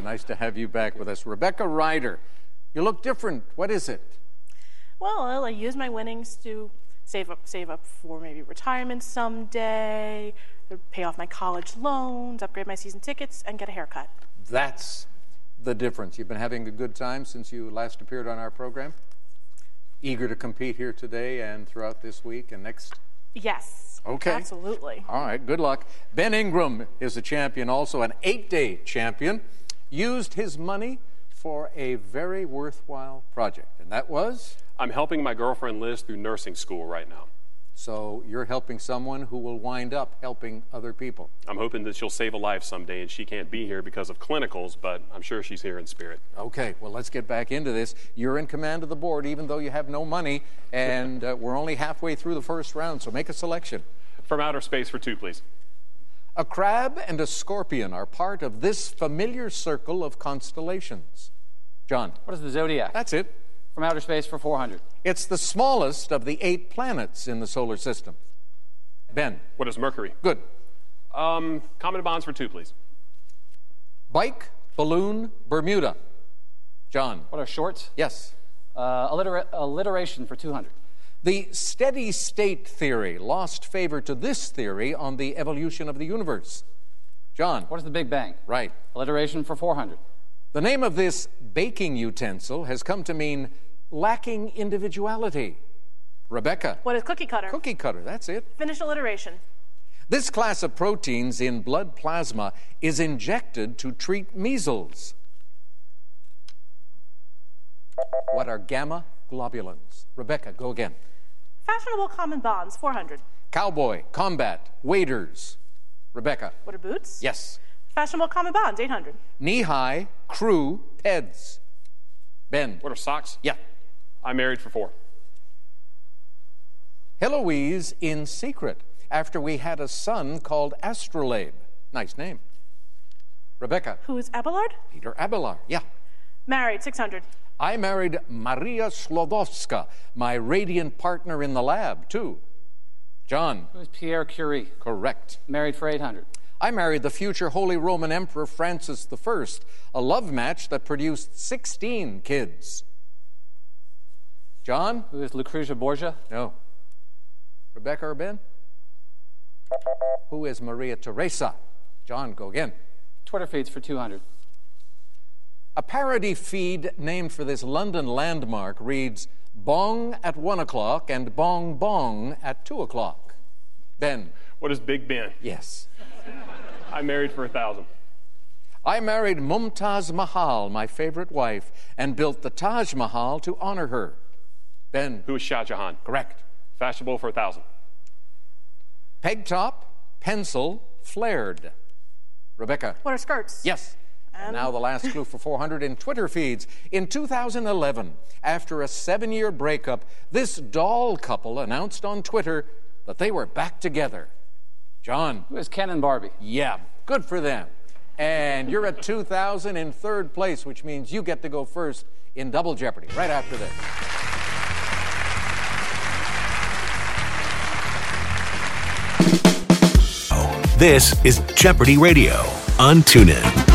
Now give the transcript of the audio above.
Nice to have you back with us. Rebecca Ryder, you look different. What is it? Well, I use my winnings to save up for maybe retirement someday, pay off my college loans, upgrade my season tickets, and get a haircut. That's the difference. You've been having a good time since you last appeared on our program? Eager to compete here today and throughout this week and next? Yes. Okay. Absolutely. All right, good luck. Ben Ingram is a champion, also an 8-day champion. Used his money for a very worthwhile project, and that was? I'm helping my girlfriend Liz through nursing school right now. So you're helping someone who will wind up helping other people. I'm hoping that she'll save a life someday, and she can't be here because of clinicals, but I'm sure she's here in spirit. Okay, well, let's get back into this. You're in command of the board, even though you have no money, and we're only halfway through the first round, so make a selection. From outer space for 2, please. A crab and a scorpion are part of this familiar circle of constellations. John. What is the zodiac? That's it. From outer space for 400. It's the smallest of the 8 planets in the solar system. Ben. What is Mercury? Good. Common bonds for 2, please. Bike, balloon, Bermuda. John. What are shorts? Yes. Alliteration for 200. The steady state theory lost favor to this theory on the evolution of the universe. John. What is the Big Bang? Right. Alliteration for 400. The name of this baking utensil has come to mean lacking individuality. Rebecca. What is cookie cutter? Cookie cutter, that's it. Finish alliteration. This class of proteins in blood plasma is injected to treat measles. What are gamma globulins? Rebecca, go again. Fashionable common bonds, 400. Cowboy, combat, waders. Rebecca. What are boots? Yes. Fashionable common bonds, 800. Knee-high, crew, peds. Ben. What are socks? Yeah. I'm married for 4. Heloise in secret, after we had a son called Astrolabe. Nice name. Rebecca. Who is Abelard? Peter Abelard, yeah. Married, 600. I married Maria Slodowska, my radiant partner in the lab, too. John. Who is Pierre Curie? Correct. Married for 800. I married the future Holy Roman Emperor Francis I, a love match that produced 16 kids. John? Who is Lucrezia Borgia? No. Rebecca or Ben? Who is Maria Teresa? John, go again. Twitter feeds for 200. A parody feed named for this London landmark reads, Bong at 1 o'clock and Bong Bong at 2 o'clock. Ben. What is Big Ben? Yes. I'm married for 1,000. I married Mumtaz Mahal, my favorite wife, and built the Taj Mahal to honor her. Ben. Who is Shah Jahan? Correct. Fashionable for 1,000. Peg top, pencil, flared. Rebecca. What are skirts? Yes. And now the last clue for 400 in Twitter feeds. In 2011, after a 7-year breakup, this doll couple announced on Twitter that they were back together. John. Who is Ken and Barbie? Yeah, good for them. And you're at 2,000 in third place, which means you get to go first in Double Jeopardy right after this. This is Jeopardy Radio on TuneIn.